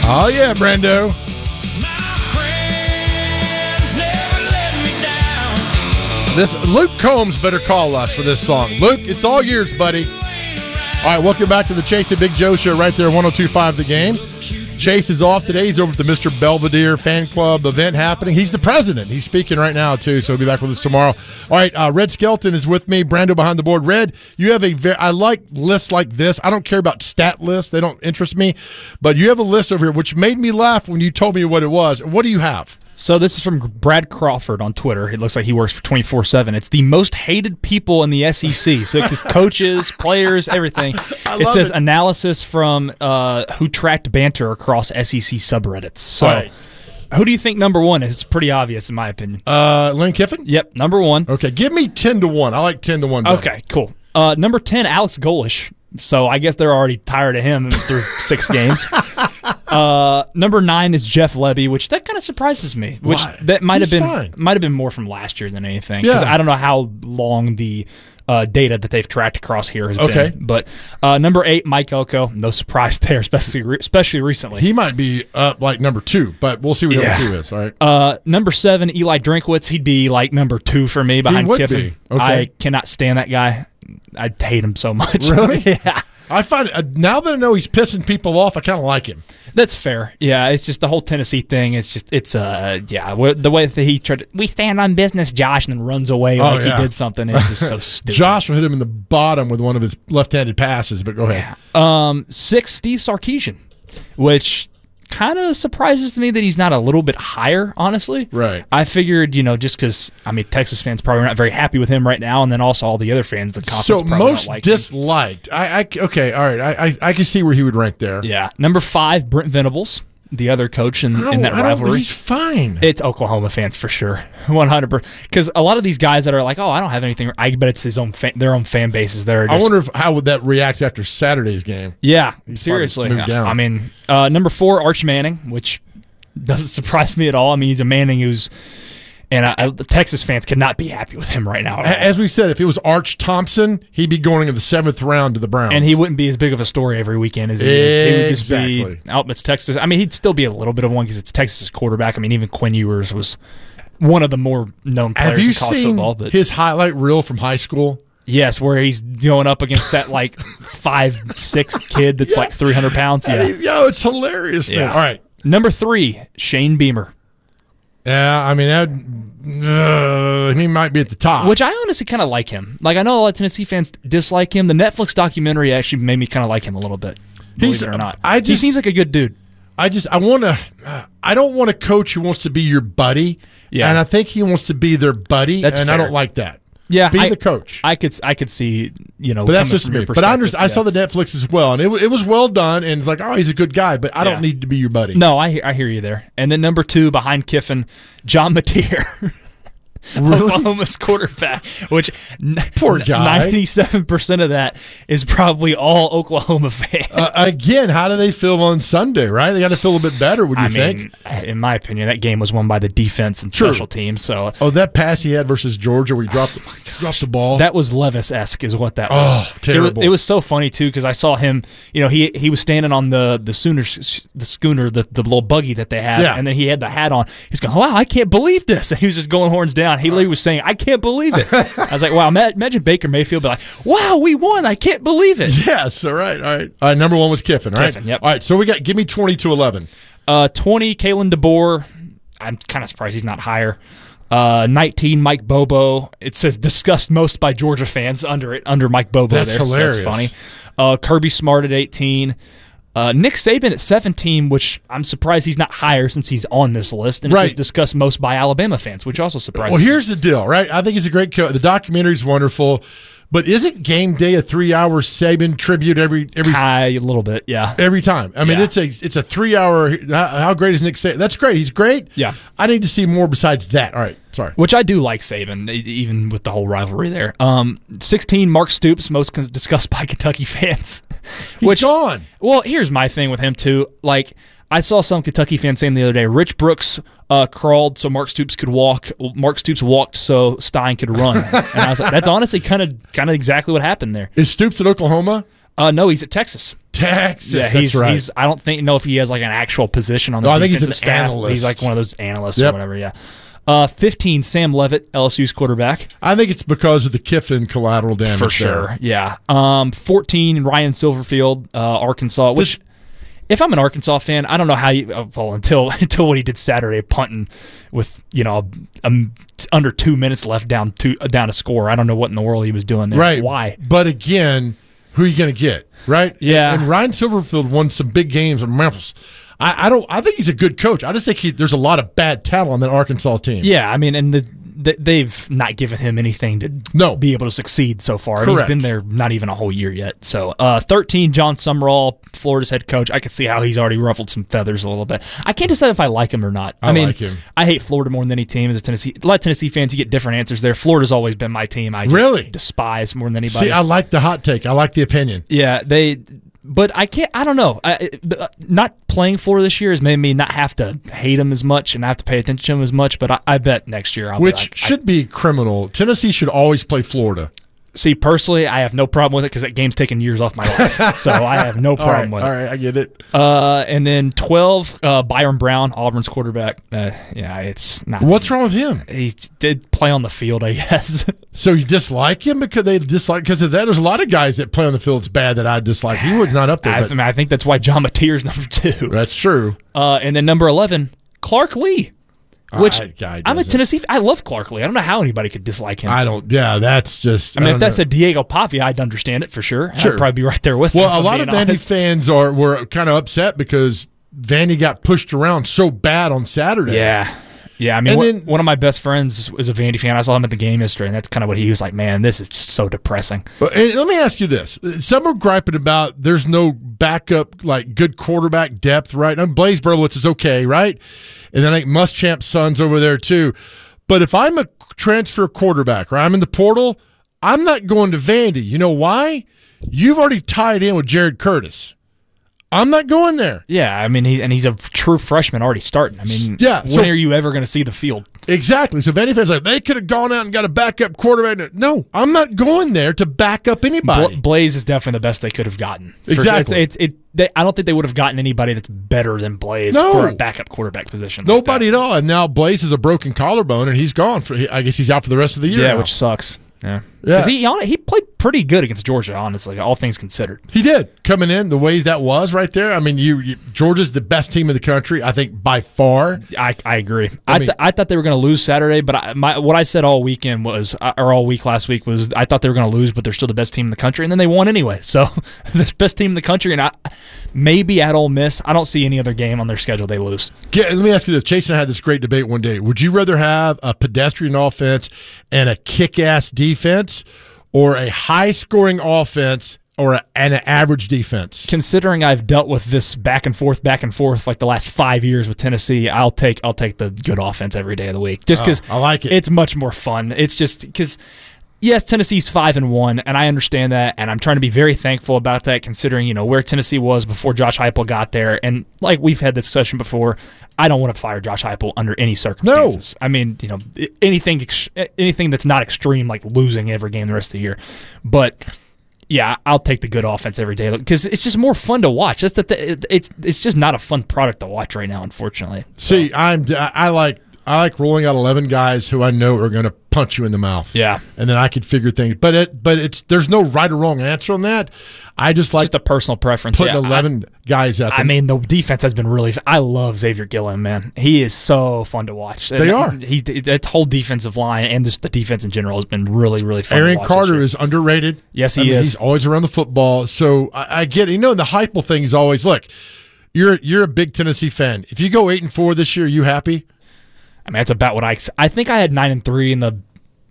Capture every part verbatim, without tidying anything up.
Oh, yeah, Brando. This Luke Combs better call us for this song. Luke, it's all yours, buddy. All right, welcome back to the Chase and Big Joe show right there, one oh two point five The Game. Chase is off today. He's over at the Mister Belvedere fan club event happening. He's the president. He's speaking right now, too, so he'll be back with us tomorrow. All right, uh, Red Skelton is with me. Brando behind the board. Red, you have a very, I like lists like this. I don't care about stat lists. They don't interest me. But you have a list over here, which made me laugh when you told me what it was. What do you have? So this is from Brad Crawford on Twitter. It looks like he works for twenty-four seven. It's the most hated people in the S E C. So it's coaches, players, everything. It says it. Analysis from uh, who tracked banter across S E C subreddits. So right. Who do you think number one is? It's pretty obvious in my opinion. Uh, Lane Kiffin? Yep, number one. Okay, give me ten to one. I like ten to one better. Okay, cool. Uh, number ten, Alex Golesh. So I guess they're already tired of him through six games. Uh, number nine is Jeff Lebby, which that kind of surprises me. Which Why? that might have He's been fine. might have been more from last year than anything. Because Yeah. I don't know how long the uh, data that they've tracked across here has Okay. been. But uh, number eight, Mike Elko. No surprise there, especially re- especially recently. He might be up like number two, but we'll see what Yeah. number two is. All right. Uh, number seven, Eli Drinkwitz. He'd be like number two for me behind would Kiffin. be. Okay. I cannot stand that guy. I hate him so much. Really? Yeah. I find uh, now that I know he's pissing people off, I kind of like him. That's fair. Yeah, it's just the whole Tennessee thing. It's just, it's, uh, yeah, wh- the way that he tried to, we stand on business, Josh, and then runs away Oh, like yeah. he did something. It's just so stupid. Josh will hit him in the bottom with one of his left-handed passes, but go ahead. Um, six, Steve Sarkisian, which kind of surprises me that he's not a little bit higher, honestly. Right. I figured, you know, just because, I mean, Texas fans probably not very happy with him right now, and then also all the other fans, the conference So probably most don't like him. disliked. I, I okay, all right. I, I I can see where he would rank there. Yeah. Number five, Brent Venables, the other coach in, I in that don't- I don't- rivalry. He's fine. It's Oklahoma fans for sure, one hundred percent. Because a lot of these guys that are like, "Oh, I don't have anything," I bet it's his own fa- their own fan bases. That are just, I wonder if how would that react after Saturday's game. yeah, He's seriously. probably moved down. I mean, uh, number four, Arch Manning, which doesn't surprise me at all. I mean, he's a Manning who's, and I, I, the Texas fans cannot be happy with him right now. at all. As we said, if it was Arch Thompson, he'd be going in the seventh round to the Browns. And he wouldn't be as big of a story every weekend as he is. He would just Exactly. be out. It's Texas. I mean, he'd still be a little bit of one because it's Texas's quarterback. I mean, even Quinn Ewers was one of the more known players Have you in college seen football. But his highlight reel from high school? yes, where he's going up against that like five six kid that's Yeah. like three hundred pounds. And Yeah. he- yo, it's hilarious, man. Yeah. All right. Number three, Shane Beamer. Yeah, I mean, that, uh, he might be at the top. Which I honestly kind of like him. Like, I know a lot of Tennessee fans dislike him. The Netflix documentary actually made me kind of like him a little bit. Believe He's- it or not. I he just- seems like a good dude. I just, I want to, I don't want a coach who wants to be your buddy. Yeah. And I think he wants to be their buddy. That's and I fair. don't like that. Yeah, Be I- the coach. I could I could see, you know, But that's coming just from me. your But I perspective, understand. I yeah. saw the Netflix as well, and it, wa- it was well done. And it's like, oh, he's a good guy, but I don't Yeah. need to be your buddy. No, I, I hear you there. And then number two, behind Kiffin, John Mateer. Really? Oklahoma's quarterback, which n- Poor guy. ninety-seven percent of that is probably all Oklahoma fans. Uh, again, how do they feel on Sunday? Right? They got to feel a bit better. Would you I think? mean, in my opinion, that game was won by the defense and True. special teams. So Oh, that pass he had versus Georgia, where he dropped dropped the ball. that was Levis-esque, is what that Oh, was. terrible. It was, it was so funny too because I saw him. You know, he he was standing on the the Sooner the schooner, the, the little buggy that they had, Yeah. and then he had the hat on. He's going, "Wow, I can't believe this!" And he was just going horns down. He literally was saying, "I can't believe it." I was like, "Wow, ima- imagine Baker Mayfield be like, wow, we won! I can't believe it." yes. All right. All right. All right. Number one was Kiffin. Right. Kiffin, yep. All right. So we got. Give me twenty to eleven. Uh, twenty, Kalen DeBoer. I'm kind of surprised he's not higher. Uh, nineteen, Mike Bobo. It says discussed most by Georgia fans under it, under Mike Bobo. That's there, so hilarious. that's funny. Uh, Kirby Smart at eighteen. Uh, Nick Saban at seventeen, which I'm surprised he's not higher since he's on this list. And it Right. says discussed most by Alabama fans, which also surprises Well, me. here's the deal, right? I think he's a great coach. The documentary's wonderful, but isn't Game Day a three-hour Saban tribute every every High, a little bit, yeah. every time? I mean, Yeah. it's a it's a three-hour. How, how great is Nick Saban? That's great. He's great. Yeah. I need to see more besides that. All right. Sorry. Which I do like Saban, e- even with the whole rivalry there. Um, sixteen, Mark Stoops, most con- discussed by Kentucky fans. He's Which, gone. well, here's my thing with him, too. Like, I saw some Kentucky fans saying the other day, Rich Brooks uh, crawled so Mark Stoops could walk. Mark Stoops walked so Stein could run. And I was like, that's honestly kind of kind of exactly what happened there. Is Stoops at Oklahoma? Uh, no, he's at Texas. Texas, yeah, that's he's, right. He's, I don't think know if he has like an actual position on the no, I think he's defensive an staff. analyst. He's like one of those analysts Yep. or whatever, yeah. Uh, fifteen, Sam Levitt, L S U's quarterback. I think it's because of the Kiffin collateral damage. For sure, there. yeah. Um, fourteen, Ryan Silverfield, uh, Arkansas, which... This, if I'm an Arkansas fan, I don't know how you uh, well until until what he did Saturday, punting with you know um, under two minutes left down two uh, down a score. I don't know what in the world he was doing there. right? Why? But again, who are you going to get? Right? Yeah. And Ryan Silverfield won some big games in Memphis. I, I don't. I think he's a good coach. I just think he, there's a lot of bad talent on that Arkansas team. Yeah, I mean, and the, the, they've not given him anything to No. be able to succeed so far. Correct. He's been there not even a whole year yet. So, uh, thirteen, John Summerall, Florida's head coach. I can see how he's already ruffled some feathers a little bit. I can't decide if I like him or not. I I, mean, like him. I hate Florida more than any team. As a Tennessee, a lot of Tennessee fans, you get different answers there. Florida's always been my team. I just Really? despise more than anybody. See, I like the hot take. I like the opinion. Yeah, they. But I can't. I don't know. I, uh, not playing Florida this year has made me not have to hate him as much and not have to pay attention to him as much. But I, I bet next year I'll Which be like, should I, be criminal. Tennessee should always play Florida. see, personally, I have no problem with it because that game's taken years off my life. So I have no problem all with right, all it. right, I get it. Uh, and then twelve, uh, Byron Brown, Auburn's quarterback. Uh, yeah, it's not. What's wrong with him? He did play on the field, I guess. So you dislike him because they dislike because of that? There's a lot of guys that play on the field it's bad that I dislike. He was not up there. I, But I mean, I think that's why John Mateer's number two. that's true. Uh, and then number eleven, Clark Lee. Which That guy I'm a doesn't- Tennessee. I love Clark Lee. I don't know how anybody could dislike him. I don't. Yeah, that's just. I mean, don't if that's know. a Diego Pavia, I'd understand it for sure. Sure. I'd probably be right there with him. Well, if a I'm lot of being Vandy honest. fans are were kind of upset because Vandy got pushed around so bad on Saturday. Yeah. Yeah, I mean, And one, then- one of my best friends is a Vandy fan. I saw him at the game yesterday, and that's kind of what he was like, man, this is just so depressing. But and let me ask you this: some are griping about there's no backup, like good quarterback depth, right? And Blaze Berlowitz is okay, right? And then I think Muschamp's son's over there too. But if I'm a transfer quarterback, right, I'm in the portal, I'm not going to Vandy. You know why? You've already tied in with Jared Curtis. I'm not going there. Yeah, I mean, he, and he's a true freshman already starting. I mean, Yeah, when so- are you ever going to see the field? Exactly. So Vandy fans are like, they could have gone out and got a backup quarterback. No, I'm not going there to back up anybody. Bla- Blaze is definitely the best they could have gotten. For- Exactly. It's, it's, it, they, I don't think they would have gotten anybody that's better than Blaze No. for a backup quarterback position. like Nobody that. at all. And now Blaze is a broken collarbone, and he's gone. For I guess he's out for the rest of the year. Yeah, now. which sucks. Yeah, Yeah. because he hon- he played pretty good against Georgia, honestly, all things considered. He did coming in the way that was right there. I mean, you, you Georgia's the best team in the country, I think, by far. I, I agree. I I, mean- th- I thought they were going to lose Saturday, but I, my, what I said all weekend was, uh, or all week last week was, I thought they were going to lose, but they're still the best team in the country, and then they won anyway. So the best team in the country, and I, maybe at Ole Miss, I don't see any other game on their schedule they lose. Get, let me ask you this: Chase and I had this great debate one day. Would you rather have a pedestrian offense and a kick-ass defense, or a high-scoring offense or a, and an average defense? Considering I've dealt with this back and forth, back and forth like the last five years with Tennessee, I'll take I'll take the good offense every day of the week, just because Oh, I like it. It's much more fun. It's just because. Yes, Tennessee's five and one, and I understand that, and I'm trying to be very thankful about that, considering you know where Tennessee was before Josh Heupel got there, and like we've had this discussion before, I don't want to fire Josh Heupel under any circumstances. I mean, you know, anything ex- anything that's not extreme, like losing every game the rest of the year, but. Yeah, I'll take the good offense every day because it's just more fun to watch. Just that the, it, it's it's just not a fun product to watch right now, unfortunately. See, I'm I like I like rolling out eleven guys who I know are going to punch you in the mouth. Yeah. and then I could figure things. But it but it's there's no right or wrong answer on that. I just like Just a personal preference. putting yeah, eleven guys out there. I, I mean, the defense has been really. I love Xavier Gillen, man. He is so fun to watch. They And are. He that whole defensive line and just the defense in general has been really, really fun. Aaron to watch Carter this year. is underrated. Yes, he I mean, is. He's always around the football. So I, I get it. You know, the Heupel thing is always look. You're you're a big Tennessee fan. If you go eight and four this year, you happy? I mean, that's about what I. I think I had nine and three in the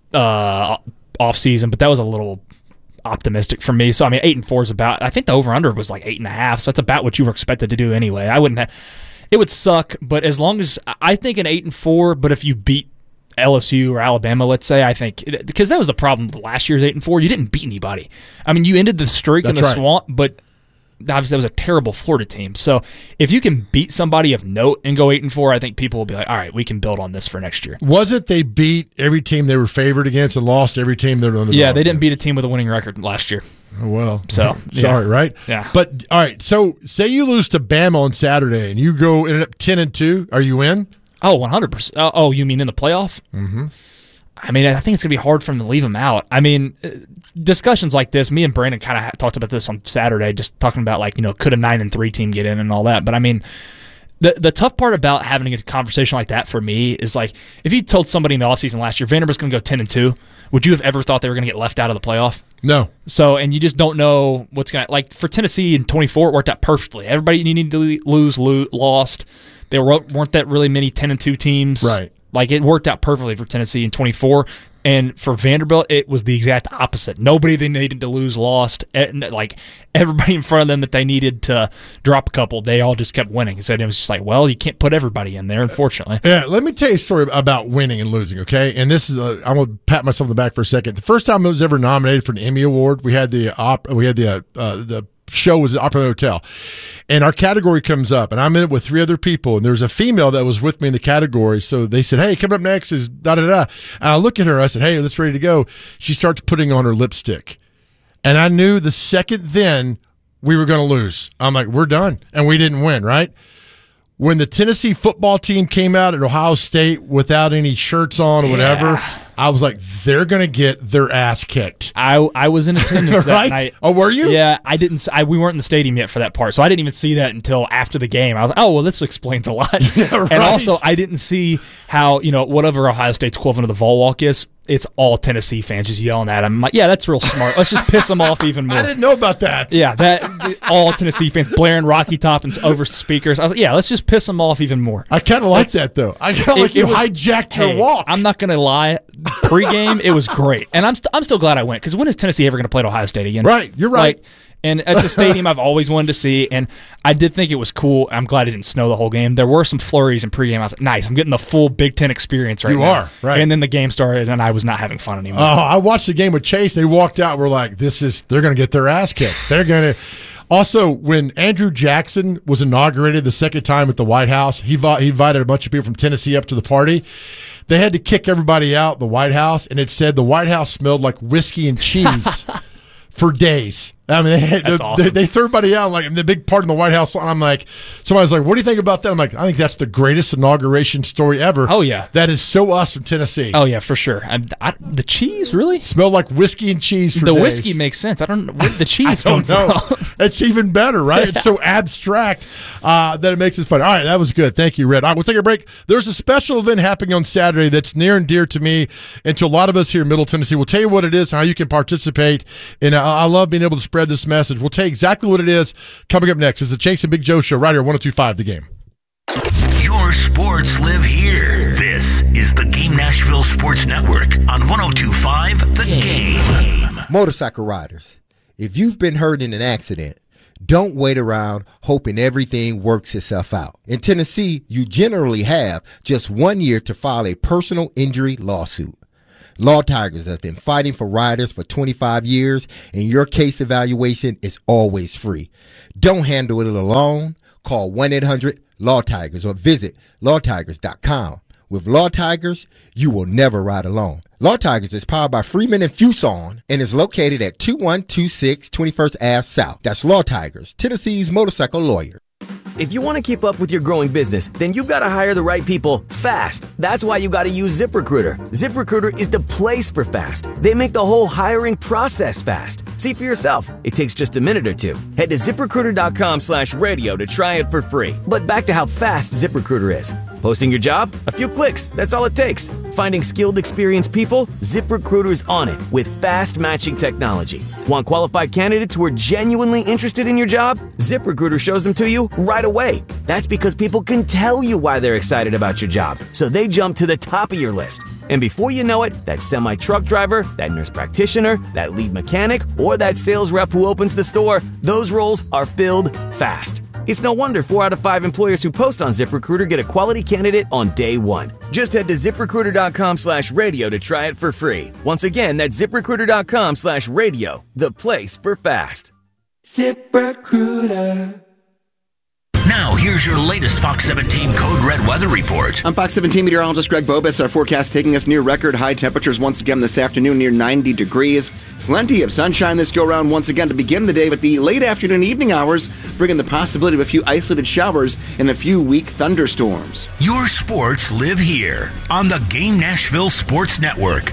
uh, off season, but that was a little optimistic for me. So I mean, eight and four is about. I think the over under was like eight and a half. So that's about what you were expected to do anyway. I wouldn't have. It would suck, but as long as I think an eight and four, but if you beat L S U or Alabama, let's say, I think because that was the problem with last year's eight and four. You didn't beat anybody. I mean, you ended the streak in That's the right. swamp, but obviously that was a terrible Florida team. So if you can beat somebody of note and go eight and four, I think people will be like, all right, we can build on this for next year. Was it they beat every team they were favored against and lost every team they were on the Yeah, they didn't beat a team with a winning record last year. Oh, well, so sorry, yeah. right? Yeah. But all right, so say you lose to Bama on Saturday and you go end up ten and two. Are you in? Oh, one hundred percent. Oh, you mean in the playoff? Mm-hmm. I mean, I think it's going to be hard for them to leave them out. I mean, discussions like this, me and Brandon kind of talked about this on Saturday, just talking about, like, you know, could a nine and three team get in and all that. But, I mean, the the tough part about having a conversation like that for me is, like, if you told somebody in the offseason last year, Vanderbilt's going to go ten and two, would you have ever thought they were going to get left out of the playoff? No. So, and you just don't know what's going to, like, for Tennessee in twenty-four, it worked out perfectly. Everybody you needed to lose, lose lost. There weren't that really many ten and two teams. Right. Like, it worked out perfectly for Tennessee in twenty-four. And for Vanderbilt, it was the exact opposite. Nobody they needed to lose lost. Like, everybody in front of them that they needed to drop a couple, they all just kept winning. So it was just like, well, you can't put everybody in there, unfortunately. Yeah, let me tell you a story about winning and losing, okay? And this is, a, I'm going to pat myself on the back for a second. The first time I was ever nominated for an Emmy Award, we had the op, we had the uh, the show was at Opera Hotel. And our category comes up, and I'm in it with three other people, and there's a female that was with me in the category. So they said, hey, coming up next is da-da-da. And I look at her, I said, hey, let's ready to go. She starts putting on her lipstick. And I knew the second then we were going to lose. I'm like, we're done. And we didn't win, right? When the Tennessee football team came out at Ohio State without any shirts on or whatever, yeah. I was like, they're going to get their ass kicked. I I was in attendance right? that night. Oh, were you? Yeah, I didn't. I, we weren't in the stadium yet for that part, so I didn't even see that until after the game. I was like, oh, well, this explains a lot. Yeah, right. And also, I didn't see how, you know, whatever Ohio State's equivalent of the Vol Walk is, it's all Tennessee fans just yelling at him. I'm like, yeah, that's real smart. Let's just piss them off even more. I didn't know about that. Yeah, that all Tennessee fans blaring Rocky Top and over speakers. I was like, yeah, let's just piss them off even more. I kind of like that, though. I kind of like you was, hijacked your hey, walk. I'm not going to lie. Pre-game, it was great. And I'm, st- I'm still glad I went, because when is Tennessee ever going to play at Ohio State again? Right, you're right. Like, and it's a stadium I've always wanted to see, and I did think it was cool. I'm glad it didn't snow the whole game. There were some flurries in pregame. I was like, nice, I'm getting the full Big Ten experience right you now. You are, right. And then the game started, and I was not having fun anymore. Oh, I watched the game with Chase. They walked out. We're like, this is, they're going to get their ass kicked. They're going to. Also, when Andrew Jackson was inaugurated the second time at the White House, he, he invited a bunch of people from Tennessee up to the party. They had to kick everybody out the White House, and it said the White House smelled like whiskey and cheese for days. I mean, they, had, that's they, awesome. they, they threw everybody out like in the big part in the White House. And I'm like, somebody's like, what do you think about that? I'm like, I think that's the greatest inauguration story ever. Oh, yeah. That is so us from Tennessee. Oh, yeah, for sure. I, I, the cheese, really? Smelled like whiskey and cheese for the days. whiskey makes sense. I don't know where did the cheese I don't come know. from. It's even better, right? It's so abstract uh, that it makes it fun. All right, that was good. Thank you, Red. All right, we'll take a break. There's a special event happening on Saturday that's near and dear to me and to a lot of us here in Middle Tennessee. We'll tell you what it is, how you can participate, and I, I love being able to spread this message. We'll tell you exactly what it is coming up next. It's the Chase and Big Joe Show right here, one oh two point five The Game. Your sports live here. This is the Game Nashville Sports Network on one oh two point five The Game. Motorcycle riders, if you've been hurt in an accident, don't wait around hoping everything works itself out. In Tennessee, you generally have just one year to file a personal injury lawsuit. Law Tigers has been fighting for riders for twenty-five years, and your case evaluation is always free. Don't handle it alone. Call one eight hundred law tigers or visit law tigers dot com. With Law Tigers, you will never ride alone. Law Tigers is powered by Freeman and Fuson and is located at two one two six twenty-first Avenue South. That's Law Tigers, Tennessee's motorcycle lawyer. If you want to keep up with your growing business, then you've got to hire the right people fast. That's why you got to use ZipRecruiter. ZipRecruiter is the place for fast. They make the whole hiring process fast. See for yourself. It takes just a minute or two. Head to ZipRecruiter.com slash radio to try it for free. But back to how fast ZipRecruiter is. Posting your job? A few clicks. That's all it takes. Finding skilled, experienced people? ZipRecruiter's on it with fast matching technology. Want qualified candidates who are genuinely interested in your job? ZipRecruiter shows them to you right away. That's because people can tell you why they're excited about your job, so they jump to the top of your list. And before you know it, that semi-truck driver, that nurse practitioner, that lead mechanic, or that sales rep who opens the store, those roles are filled fast. It's no wonder four out of five employers who post on ZipRecruiter get a quality candidate on day one. Just head to ZipRecruiter.com slash radio to try it for free. Once again, that's ZipRecruiter.com slash radio, the place for fast. ZipRecruiter. Now, here's your latest Fox seventeen Code Red weather report. I'm Fox seventeen meteorologist Greg Bobus. Our forecast taking us near record high temperatures once again this afternoon, near ninety degrees. Plenty of sunshine this go-around once again to begin the day, but the late afternoon evening hours bringing the possibility of a few isolated showers and a few weak thunderstorms. Your sports live here on the Game Nashville Sports Network.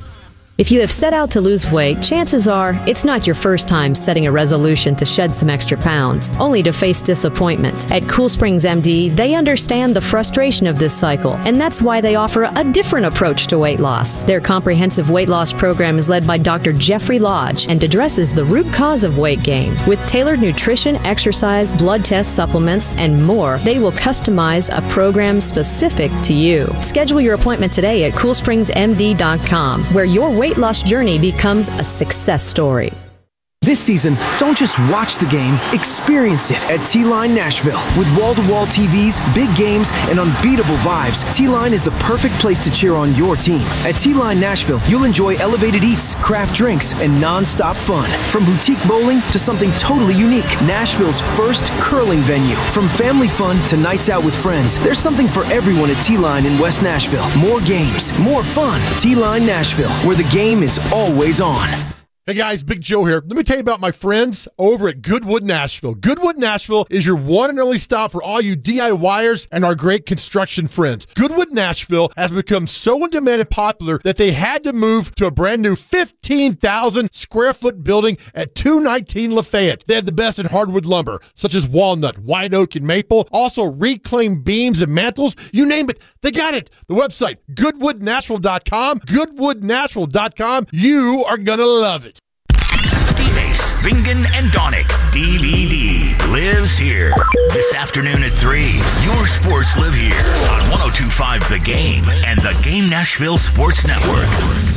If you have set out to lose weight, chances are it's not your first time setting a resolution to shed some extra pounds, only to face disappointment. At Cool Springs M D, they understand the frustration of this cycle, and that's why they offer a different approach to weight loss. Their comprehensive weight loss program is led by Doctor Jeffrey Lodge and addresses the root cause of weight gain. With tailored nutrition, exercise, blood test supplements, and more, they will customize a program specific to you. Schedule your appointment today at cool springs m d dot com, where your weight loss journey becomes a success story. This season, don't just watch the game, experience it at T-Line Nashville. With wall-to-wall T Vs, big games, and unbeatable vibes, T-Line is the perfect place to cheer on your team. At T-Line Nashville, you'll enjoy elevated eats, craft drinks, and non-stop fun. From boutique bowling to something totally unique, Nashville's first curling venue. From family fun to nights out with friends, there's something for everyone at T-Line in West Nashville. More games, more fun. T-Line Nashville, where the game is always on. Hey guys, Big Joe here. Let me tell you about my friends over at Goodwood Nashville. Goodwood Nashville is your one and only stop for all you DIYers and our great construction friends. Goodwood Nashville has become so in demand and popular that they had to move to a brand new fifteen thousand square foot building at two nineteen Lafayette. They have the best in hardwood lumber, such as walnut, white oak, and maple. Also reclaimed beams and mantles. You name it, they got it. The website, goodwood nashville dot com. goodwood nashville dot com. You are going to love it. D-Base, Bingen, and Donick. D V D lives here. This afternoon at three, your sports live here on one oh two point five The Game and the Game Nashville Sports Network.